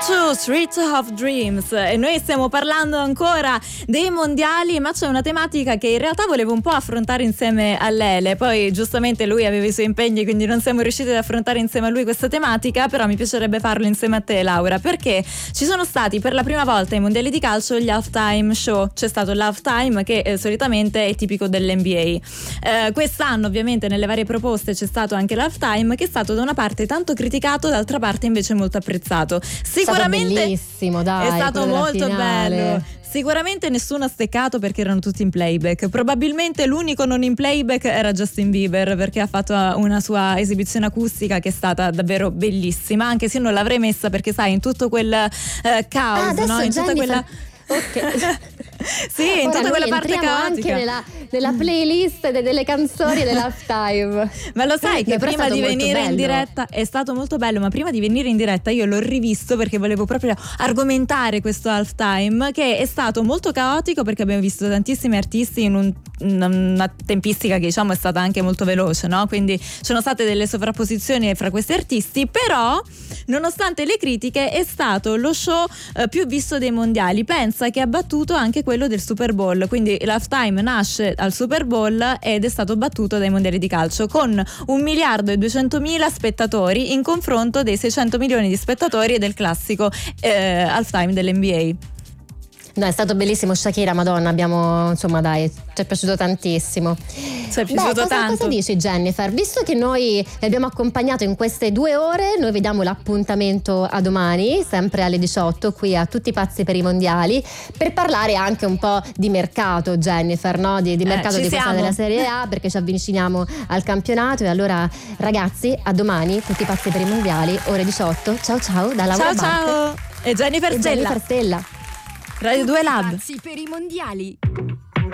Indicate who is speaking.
Speaker 1: U2, Street of Dreams, e noi stiamo parlando ancora dei mondiali, ma c'è una tematica che in realtà volevo un po' affrontare insieme a Lele, poi giustamente lui aveva i suoi impegni, quindi non siamo riusciti ad affrontare insieme a lui questa tematica, però mi piacerebbe farlo insieme a te, Laura, perché ci sono stati per la prima volta ai mondiali di calcio gli halftime show. C'è stato l'halftime che solitamente è tipico dell'NBA. Quest'anno ovviamente nelle varie proposte c'è stato anche l'halftime, che è stato da una parte tanto criticato, d'altra parte invece molto apprezzato. Sicuramente
Speaker 2: è stato bellissimo, dai,
Speaker 1: è stato molto
Speaker 2: finale.
Speaker 1: bello. Sicuramente nessuno ha steccato perché erano tutti in playback. Probabilmente l'unico non in playback era Justin Bieber, perché ha fatto una sua esibizione acustica che è stata davvero bellissima, anche se io non l'avrei messa perché sai, in tutto quel caos, no? In tutta quella
Speaker 2: ok.
Speaker 1: sì, in
Speaker 2: Ora
Speaker 1: tutta quella parte
Speaker 2: caotica
Speaker 1: caotica.
Speaker 2: anche nella playlist delle canzoni dell'halftime.
Speaker 1: Ma lo sai che
Speaker 2: Però è
Speaker 1: prima
Speaker 2: stato
Speaker 1: di
Speaker 2: molto
Speaker 1: venire in
Speaker 2: bello.
Speaker 1: diretta è stato molto bello, ma prima di venire in diretta io l'ho rivisto perché volevo proprio argomentare questo halftime, che è stato molto caotico perché abbiamo visto tantissimi artisti in una tempistica che diciamo è stata anche molto veloce, no? Quindi ci sono state delle sovrapposizioni fra questi artisti, però nonostante le critiche è stato lo show più visto dei mondiali. Pensa che ha battuto anche quello del Super Bowl, quindi l'halftime nasce al Super Bowl ed è stato battuto dai mondiali di calcio con 1.200.000 spettatori in confronto dei 600 milioni di spettatori del classico halftime dell'NBA.
Speaker 2: No, è stato bellissimo. Shakira, Madonna, abbiamo, insomma, dai, ci è piaciuto tantissimo.
Speaker 1: Ci è piaciuto tanto.
Speaker 2: Cosa dici, Jennifer? Visto che noi vi abbiamo accompagnato in queste 2 ore, noi vi diamo l'appuntamento a domani, sempre alle 18, qui a Tutti pazzi per i mondiali, per parlare anche un po' di mercato, Jennifer, no? Di mercato di questa della Serie A, perché ci avviciniamo al campionato. E allora, ragazzi, a domani, Tutti pazzi per i mondiali, ore 18. Ciao ciao, da Laura
Speaker 1: ciao
Speaker 2: Bach
Speaker 1: e Jennifer Stella.
Speaker 2: Stella.
Speaker 1: Radio 2 Lab.
Speaker 3: Pazzi per i mondiali.